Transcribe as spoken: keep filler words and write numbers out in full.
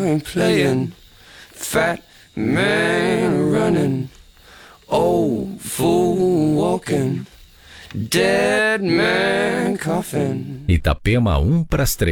man playing, fat man running, old fool walking, dead man coughing. Itapema um para as três.